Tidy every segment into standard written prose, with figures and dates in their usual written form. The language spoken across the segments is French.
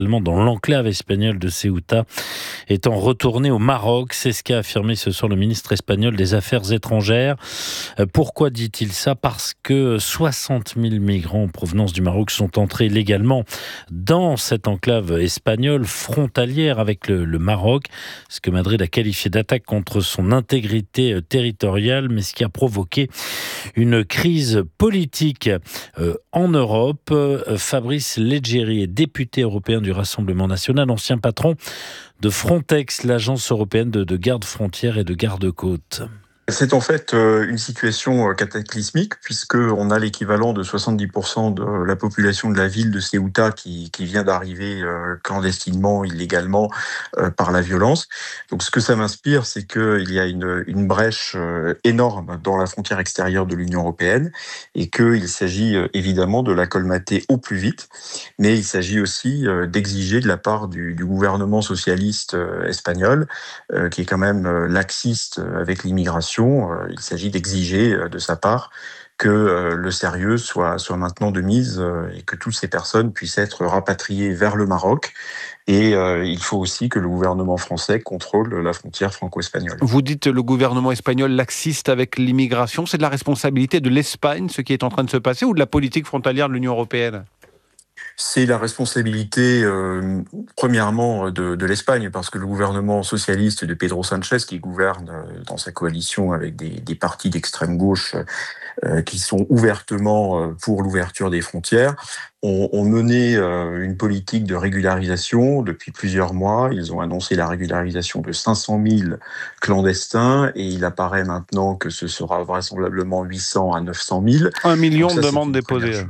dans l'enclave espagnole de Ceuta, étant retourné au Maroc. C'est ce qu'a affirmé ce soir le ministre espagnol des Affaires étrangères. Pourquoi dit-il ça ? Parce que 60 000 migrants en provenance du Maroc sont entrés légalement dans cette enclave espagnole frontalière avec le Maroc, ce que Madrid a qualifié d'attaque contre son intégrité territoriale, mais ce qui a provoqué une crise politique en Europe. Fabrice Leggeri est député européen du Rassemblement national, ancien patron de Frontex, l'agence européenne de garde-frontières et de garde-côtes. C'est en fait une situation cataclysmique puisqu'on a l'équivalent de 70% de la population de la ville de Ceuta qui vient d'arriver clandestinement, illégalement, par la violence. Donc ce que ça m'inspire, c'est qu'il y a une brèche énorme dans la frontière extérieure de l'Union européenne et qu'il s'agit évidemment de la colmater au plus vite, mais il s'agit aussi d'exiger de la part du gouvernement socialiste espagnol, qui est quand même laxiste avec l'immigration. Il s'agit d'exiger de sa part que le sérieux soit maintenant de mise et que toutes ces personnes puissent être rapatriées vers le Maroc. Et il faut aussi que le gouvernement français contrôle la frontière franco-espagnole. Vous dites le gouvernement espagnol laxiste avec l'immigration. C'est de la responsabilité de l'Espagne, ce qui est en train de se passer, ou de la politique frontalière de l'Union européenne ? C'est la responsabilité, premièrement, de l'Espagne, parce que le gouvernement socialiste de Pedro Sánchez, qui gouverne dans sa coalition avec des partis d'extrême gauche qui sont ouvertement pour l'ouverture des frontières, ont mené une politique de régularisation depuis plusieurs mois. Ils ont annoncé la régularisation de 500 000 clandestins et il apparaît maintenant que ce sera vraisemblablement 800 à 900 000. 1 million de demandes déposées.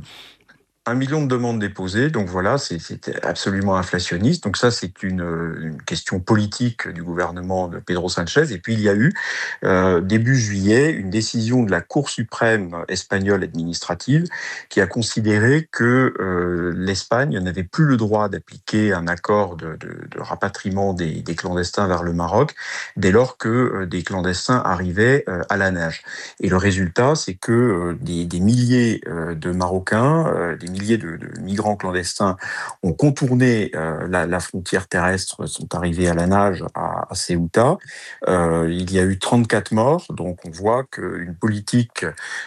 1 million de demandes déposées, donc voilà, c'est absolument inflationniste. Donc ça, c'est une question politique du gouvernement de Pedro Sánchez. Et puis il y a eu, début juillet, une décision de la Cour suprême espagnole administrative qui a considéré que l'Espagne n'avait plus le droit d'appliquer un accord de rapatriement des clandestins vers le Maroc dès lors que des clandestins arrivaient à la nage. Et le résultat, c'est que des milliers de Marocains, des milliers de migrants clandestins ont contourné la frontière terrestre, sont arrivés à la nage à Ceuta. Il y a eu 34 morts, donc on voit qu'une politique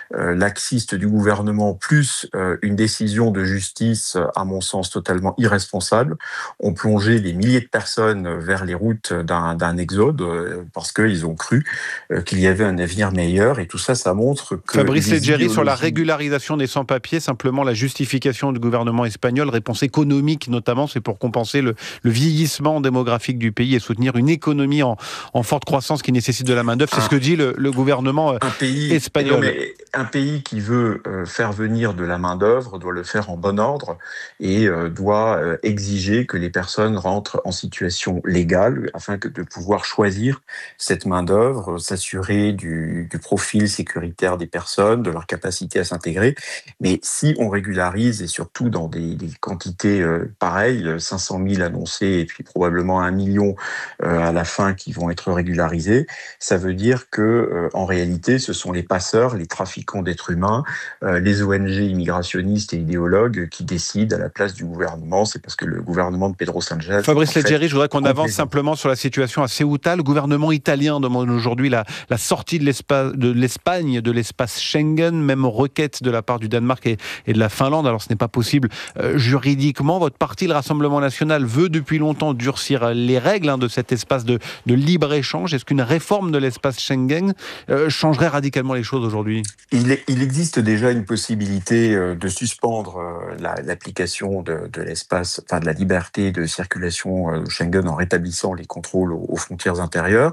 laxiste du gouvernement plus une décision de justice, à mon sens totalement irresponsable, ont plongé des milliers de personnes vers les routes d'un exode parce qu'ils ont cru qu'il y avait un avenir meilleur. Et tout ça, ça montre que... Fabrice Leggeri, sur la régularisation des sans-papiers, simplement la justification du gouvernement espagnol, réponse économique notamment, c'est pour compenser le vieillissement démographique du pays et soutenir une économie en forte croissance qui nécessite de la main-d'œuvre. C'est ce que dit le gouvernement espagnol. Un pays qui veut faire venir de la main-d'œuvre doit le faire en bon ordre et doit exiger que les personnes rentrent en situation légale afin de pouvoir choisir cette main-d'œuvre, s'assurer du profil sécuritaire des personnes, de leur capacité à s'intégrer. Mais si on régularise, et surtout dans des quantités pareilles, 500 000 annoncés et puis probablement 1 million à la fin qui vont être régularisés, ça veut dire que en réalité, ce sont les passeurs, les trafiquants d'êtres humains, les ONG immigrationnistes et idéologues qui décident à la place du gouvernement. C'est parce que le gouvernement de Pedro Sánchez... Fabrice Leggeri, je voudrais qu'on avance simplement sur la situation à Ceuta. Le gouvernement italien demande aujourd'hui la sortie de l'Espagne de l'espace Schengen, même requête de la part du Danemark et de la Finlande. Alors ce n'est pas possible juridiquement. Votre parti, le Rassemblement national, veut depuis longtemps durcir les règles de cet espace de libre-échange. Est-ce qu'une réforme de l'espace Schengen changerait radicalement les choses aujourd'hui ? Il existe déjà une possibilité de suspendre l'application de l'espace, enfin de la liberté de circulation de Schengen en rétablissant les contrôles aux frontières intérieures.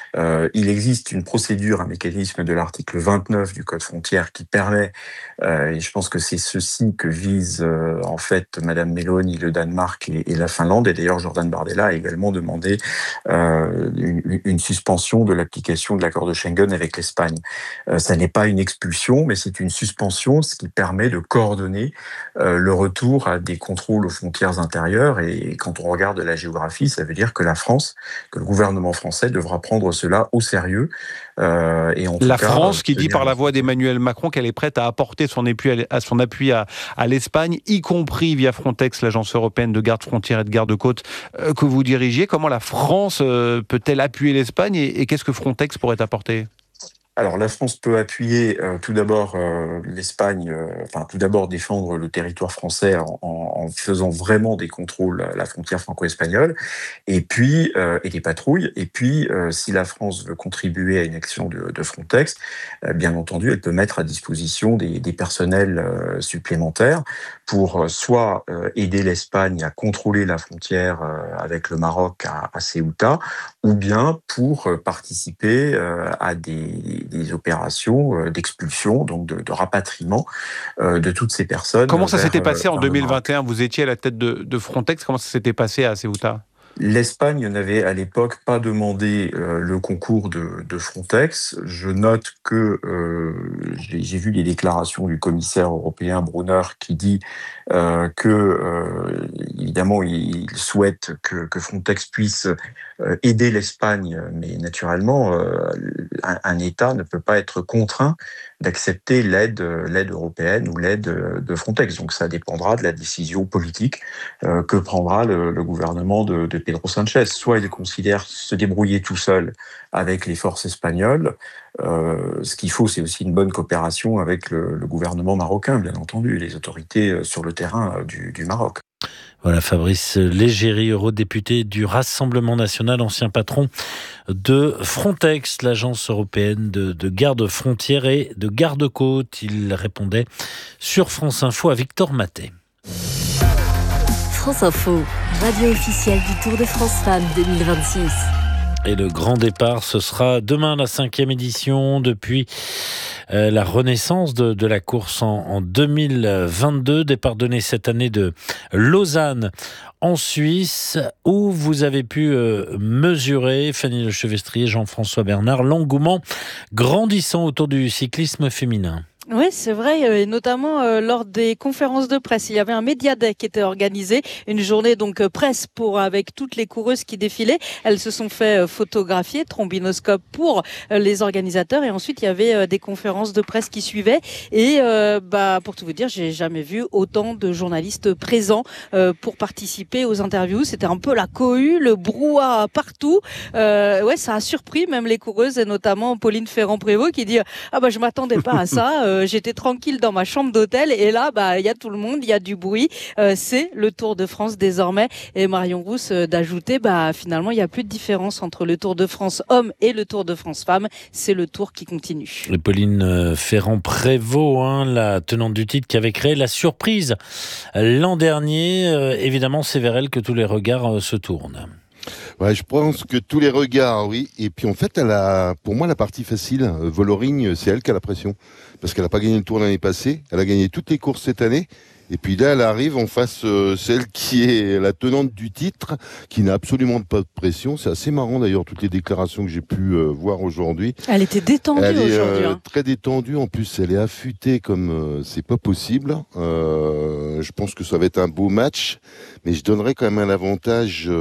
Il existe une procédure, un mécanisme de l'article 29 du Code frontière qui permet, et je pense que c'est ceci que vise en fait Madame Meloni, le Danemark et la Finlande. Et d'ailleurs, Jordan Bardella a également demandé une suspension de l'application de l'accord de Schengen avec l'Espagne. Ça n'est pas une expulsion, mais c'est une suspension, ce qui permet de coordonner le retour à des contrôles aux frontières intérieures. Et quand on regarde la géographie, ça veut dire que la France, que le gouvernement français devra prendre cela au sérieux. La France qui dit par la voix d'Emmanuel Macron qu'elle est prête à apporter son appui à à l'Espagne, y compris via Frontex, l'agence européenne de garde-frontières et de garde-côtes que vous dirigiez. Comment la France peut-elle appuyer l'Espagne et qu'est-ce que Frontex pourrait apporter ? Alors la France peut appuyer tout d'abord l'Espagne, tout d'abord défendre le territoire français en faisant vraiment des contrôles à la frontière franco-espagnole, et puis et des patrouilles. Et puis si la France veut contribuer à une action de Frontex, bien entendu, elle peut mettre à disposition des personnels supplémentaires pour soit aider l'Espagne à contrôler la frontière avec le Maroc à Ceuta, ou bien pour participer à des opérations d'expulsion, donc de rapatriement de toutes ces personnes. Comment ça s'était passé en 2021 ? Vous étiez à la tête de Frontex. Comment ça s'était passé à Ceuta ? L'Espagne n'avait à l'époque pas demandé le concours de Frontex. Je note que j'ai vu les déclarations du commissaire européen Brunner qui dit évidemment il souhaite que Frontex puisse aider l'Espagne, mais naturellement un État ne peut pas être contraint d'accepter l'aide européenne ou l'aide de Frontex. Donc ça dépendra de la décision politique que prendra le gouvernement de Pedro Sánchez. Soit il considère se débrouiller tout seul avec les forces espagnoles. Ce qu'il faut, c'est aussi une bonne coopération avec le gouvernement marocain, bien entendu, et les autorités sur le terrain du Maroc. Voilà, Fabrice Leggeri, eurodéputé du Rassemblement national, ancien patron de Frontex, l'agence européenne de garde-frontières et de garde-côtes. Il répondait sur France Info à Victor Maté. France Info, radio officielle du Tour de France Femmes 2026. Et le grand départ, ce sera demain, la 5e édition, depuis la renaissance de la course en 2022. Départ donné cette année de Lausanne, en Suisse, où vous avez pu mesurer, Fanny Lechevestrier, Jean-François Bernard, l'engouement grandissant autour du cyclisme féminin. Oui, c'est vrai, et notamment lors des conférences de presse. Il y avait un Media Day qui était organisé, une journée donc presse avec toutes les coureuses qui défilaient. Elles se sont fait photographier, trombinoscope pour les organisateurs, et ensuite il y avait des conférences de presse qui suivaient. Et pour tout vous dire, j'ai jamais vu autant de journalistes présents pour participer aux interviews. C'était un peu la cohue, le brouhaha partout. Ça a surpris même les coureuses, et notamment Pauline Ferrand-Prévot qui dit je m'attendais pas à ça. J'étais tranquille dans ma chambre d'hôtel, et là, il y a tout le monde, il y a du bruit. C'est le Tour de France désormais. Et Marion Rousse d'ajouter, finalement, il n'y a plus de différence entre le Tour de France homme et le Tour de France femme. C'est le Tour qui continue. Et Pauline Ferrand-Prévot, la tenante du titre, qui avait créé la surprise l'an dernier. Évidemment, c'est vers elle que tous les regards se tournent. Ouais, je pense que tous les regards, oui. Et puis en fait, pour moi, la partie facile, Voloring, c'est elle qui a la pression. Parce qu'elle n'a pas gagné le Tour l'année passée. Elle a gagné toutes les courses cette année. Et puis là, elle arrive en face celle qui est la tenante du titre, qui n'a absolument pas de pression. C'est assez marrant d'ailleurs, toutes les déclarations que j'ai pu voir aujourd'hui. Elle était détendue aujourd'hui. Elle est très détendue. En plus, elle est affûtée comme c'est pas possible. Je pense que ça va être un beau match. Mais je donnerais quand même un avantage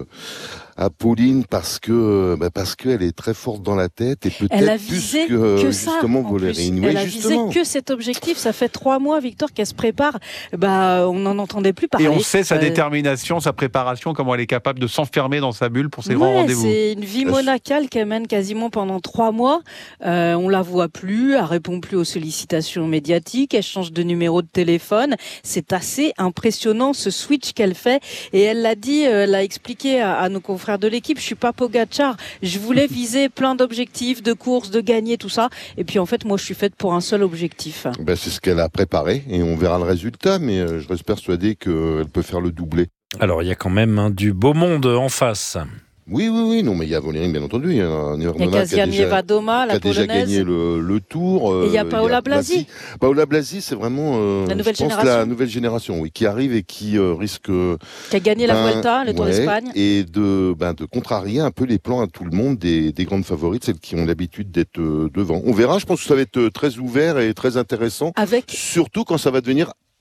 à Pauline parce qu'elle est très forte dans la tête, et peut-être plus que justement Voloring. Elle a visé que cet objectif. Ça fait 3 mois, Victor, qu'elle se prépare. On n'en entendait plus parler. Et on sait sa détermination, sa préparation, comment elle est capable de s'enfermer dans sa bulle pour ses grands rendez-vous. C'est une vie monacale qu'elle mène quasiment pendant 3 mois. On la voit plus, elle répond plus aux sollicitations médiatiques, elle change de numéro de téléphone. C'est assez impressionnant ce switch qu'elle fait. Et elle l'a dit, elle a expliqué à nos confrères de l'équipe, je suis pas Pogacar, je voulais viser plein d'objectifs, de courses, de gagner, tout ça. Et puis en fait, moi je suis faite pour un seul objectif. C'est ce qu'elle a préparé, et on verra le résultat, mais je reste persuadé qu'elle peut faire le doublé. Alors il y a quand même du beau monde en face. Oui, non, mais il y a Voloring, bien entendu. Il y a Kazianieva Doma, la polonaise, qui a déjà gagné le Tour. Et il y a Paola Blasi. Paola Blasi, c'est vraiment la nouvelle génération, oui, qui arrive et qui risque... Qui a gagné la Vuelta, le Tour d'Espagne. Et de contrarier un peu les plans à tout le monde des grandes favorites, celles qui ont l'habitude d'être devant. On verra, je pense que ça va être très ouvert et très intéressant. Surtout quand ça va devenir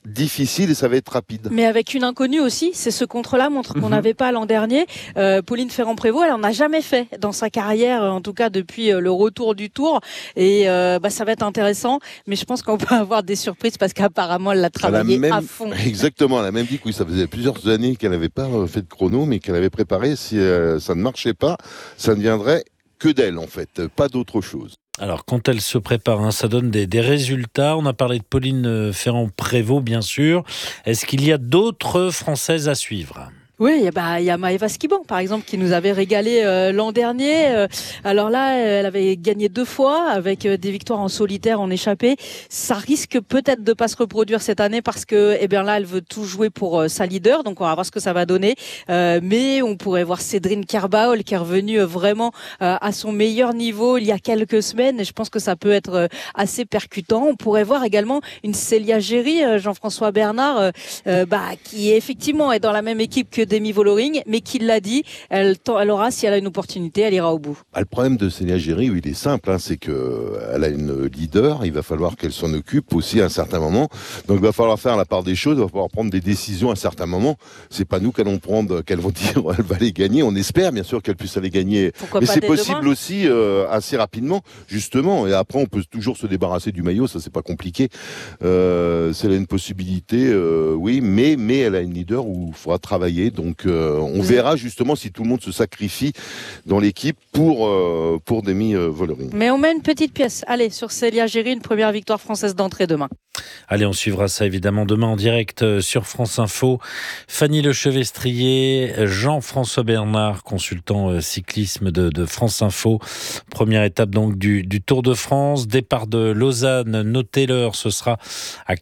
difficile et ça va être rapide. Mais avec une inconnue aussi, c'est ce contre-la-montre qu'on n'avait pas l'an dernier. Pauline Ferrand-Prévot, elle en a jamais fait dans sa carrière, en tout cas depuis le retour du Tour. Et ça va être intéressant, mais je pense qu'on peut avoir des surprises parce qu'apparemment elle l'a travaillé à fond. Exactement, elle a même dit que oui, ça faisait plusieurs années qu'elle n'avait pas fait de chrono, mais qu'elle avait préparé. Si ça ne marchait pas, ça ne viendrait que d'elle en fait, pas d'autre chose. Alors, quand elle se prépare, ça donne des résultats. On a parlé de Pauline Ferrand-Prévot, bien sûr. Est-ce qu'il y a d'autres Françaises à suivre ? Oui, il y a Maëva Skiban, par exemple, qui nous avait régalé l'an dernier. Alors là, elle avait gagné 2 fois avec des victoires en solitaire, en échappée. Ça risque peut-être de pas se reproduire cette année parce que, là, elle veut tout jouer pour sa leader. Donc, on va voir ce que ça va donner. Mais on pourrait voir Cédrine Kerbaol qui est revenue vraiment à son meilleur niveau il y a quelques semaines. Et je pense que ça peut être assez percutant. On pourrait voir également une Célia Géry, Jean-François Bernard, qui effectivement est dans la même équipe que Demi Vollering, mais qui l'a dit, elle aura, si elle a une opportunité, elle ira au bout. Le problème de Célia Géry, il est simple, c'est qu'elle a une leader, il va falloir qu'elle s'en occupe aussi à un certain moment. Donc il va falloir faire la part des choses, il va falloir prendre des décisions à un certain moment. C'est pas nous qu'elles vont dire elle va les gagner. On espère bien sûr qu'elle puisse aller gagner, mais c'est possible aussi assez rapidement, justement. Et après, on peut toujours se débarrasser du maillot, ça c'est pas compliqué. C'est là une possibilité, oui, mais elle a une leader où il faudra travailler. Donc on verra justement si tout le monde se sacrifie dans l'équipe pour Demi Vollering. Mais on met une petite pièce. Allez, sur Célia Géry, une première victoire française d'entrée demain. Allez, on suivra ça évidemment demain en direct sur France Info. Fanny Lechevestrier, Jean-François Bernard, consultant cyclisme de France Info. Première étape donc du Tour de France. Départ de Lausanne, notez l'heure, ce sera à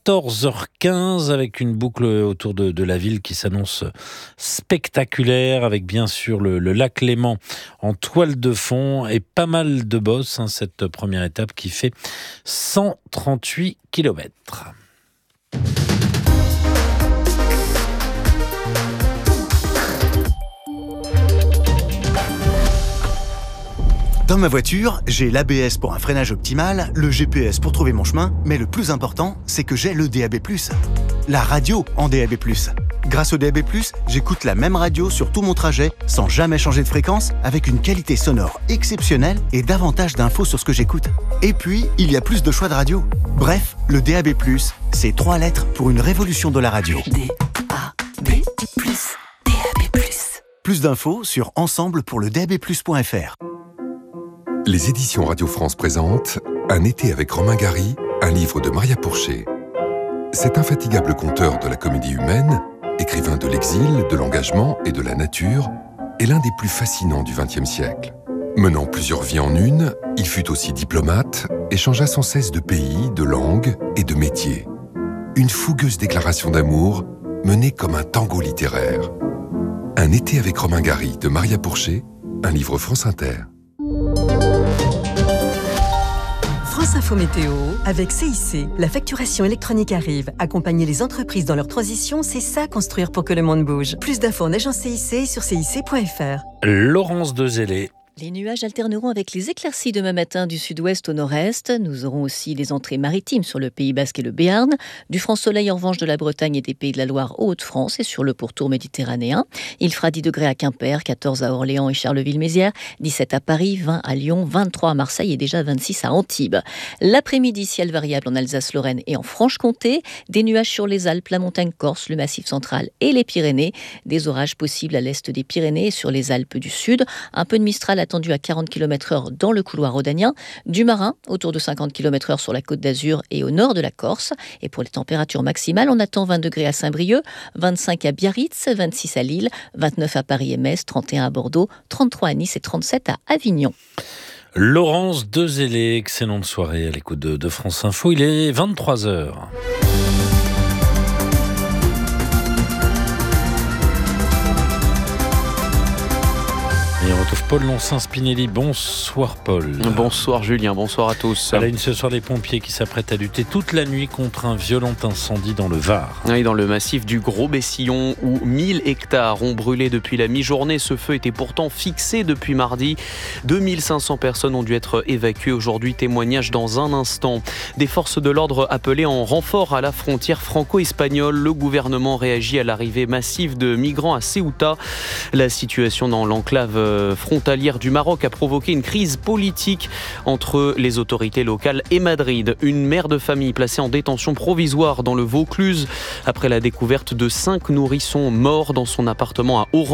14h15 avec une boucle autour de la ville qui s'annonce spectaculaire avec bien sûr le lac Léman en toile de fond et pas mal de bosses, cette première étape qui fait 138 km. Dans ma voiture, j'ai l'ABS pour un freinage optimal, le GPS pour trouver mon chemin, mais le plus important, c'est que j'ai le DAB+, la radio en DAB+. Grâce au DAB+, j'écoute la même radio sur tout mon trajet, sans jamais changer de fréquence, avec une qualité sonore exceptionnelle et davantage d'infos sur ce que j'écoute. Et puis, il y a plus de choix de radio. Bref, le DAB+, c'est 3 lettres pour une révolution de la radio. DAB+, DAB+. Plus d'infos sur ensemble-pour-le-DAB+.fr. Les éditions Radio France présentent Un été avec Romain Gary, un livre de Maria Pourchet. Cet infatigable conteur de la comédie humaine, écrivain de l'exil, de l'engagement et de la nature, est l'un des plus fascinants du XXe siècle. Menant plusieurs vies en une, il fut aussi diplomate et changea sans cesse de pays, de langue et de métier. Une fougueuse déclaration d'amour menée comme un tango littéraire. Un été avec Romain Gary de Maria Pourchet, un livre France Inter. France Info Météo, avec CIC. La facturation électronique arrive. Accompagner les entreprises dans leur transition, c'est ça, construire pour que le monde bouge. Plus d'infos en agence CIC sur cic.fr. Laurence Dezellé. Les nuages alterneront avec les éclaircies demain matin du sud-ouest au nord-est. Nous aurons aussi les entrées maritimes sur le Pays Basque et le Béarn. Du franc soleil en revanche de la Bretagne et des Pays de la Loire aux Hauts-de-France et sur le pourtour méditerranéen. Il fera 10 degrés à Quimper, 14 à Orléans et Charleville-Mézières, 17 à Paris, 20 à Lyon, 23 à Marseille et déjà 26 à Antibes. L'après-midi, ciel variable en Alsace-Lorraine et en Franche-Comté. Des nuages sur les Alpes, la montagne corse, le massif central et les Pyrénées. Des orages possibles à l'est des Pyrénées et sur les Alpes du Sud. Un peu de Mistral attendu à 40 km/h dans le couloir rhodanien, du marin autour de 50 km/h sur la Côte d'Azur et au nord de la Corse. Et pour les températures maximales, on attend 20 degrés à Saint-Brieuc, 25 à Biarritz, 26 à Lille, 29 à Paris et Metz, 31 à Bordeaux, 33 à Nice et 37 à Avignon. Laurence Dezellé, excellente soirée à l'écoute de France Info. Il est 23h. Et on retrouve Paul Lonsin-Spinelli. Bonsoir Paul. Bonsoir Julien, bonsoir à tous. À la une ce soir, les pompiers qui s'apprêtent à lutter toute la nuit contre un violent incendie dans le Var. Oui, dans le massif du Gros-Bessillon où 1000 hectares ont brûlé depuis la mi-journée. Ce feu était pourtant fixé depuis mardi. 2500 personnes ont dû être évacuées aujourd'hui. Témoignage dans un instant. Des forces de l'ordre appelées en renfort à la frontière franco-espagnole. Le gouvernement réagit à l'arrivée massive de migrants à Ceuta. La situation dans l'enclave frontalière du Maroc a provoqué une crise politique entre les autorités locales et Madrid. Une mère de famille placée en détention provisoire dans le Vaucluse après la découverte de 5 nourrissons morts dans son appartement à Oran.